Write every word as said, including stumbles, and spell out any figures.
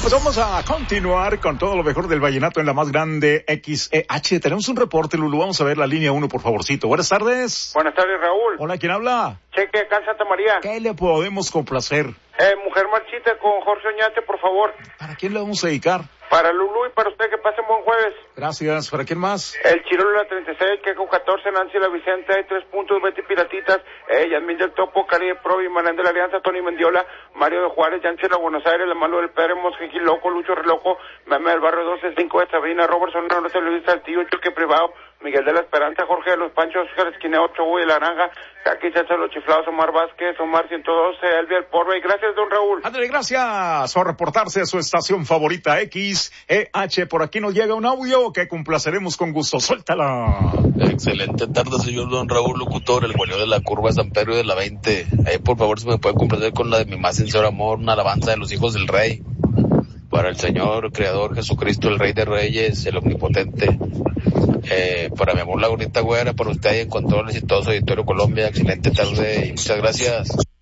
pues vamos a continuar con todo lo mejor del vallenato en la más grande X E H. Tenemos un reporte, Lulu. Vamos a ver la línea uno, por favorcito. Buenas tardes. Buenas tardes, Raúl. Hola, ¿quién habla? Cheque, acá en Santa María. ¿Qué le podemos complacer? Eh, Mujer Marchita con Jorge Oñate, por favor. ¿Para quién le vamos a dedicar? Para Lulú y para usted, que pasen buen jueves. Gracias. ¿Para quién más? El Chirolo la treinta y seis, Queco catorce, Nancy la Vicente, hay tres puntos, Betty Piratitas, eh, Yasmín del Topo, Caribe Provi, Manán de la Alianza, Tony Mendiola, Mario de Juárez, Yancy la Buenos Aires, la Mano del Pérez, Mosquejí Loco, Lucho Reloco, Meme del Barrio doce cinco de Sabina, Robertson, Norte Luis Saltillo, Choque Privado, Miguel de la Esperanza, Jorge de los Panchos, Oscar Esquina ocho, Hugo de la Naranja, Aquí Chacha Los Chiflados, Omar Vázquez, Omar ciento doce, Elvia El Porro, y gracias, don Raúl. Ándale, gracias por reportarse a su estación favorita X E H. Por aquí nos llega un audio que complaceremos con gusto. Suéltala. Excelente tarde, señor don Raúl, locutor, el vuelo de la curva San Pedro de la veinte. Ahí, por favor, si me puede complacer con la de mi más sincero amor, una alabanza de los hijos del rey. Para el Señor, Creador, Jesucristo, el Rey de Reyes, el Omnipotente. Eh, para mi amor, la bonita güera, para usted ahí en Controles y todo su auditorio Colombia. Excelente tarde y muchas gracias.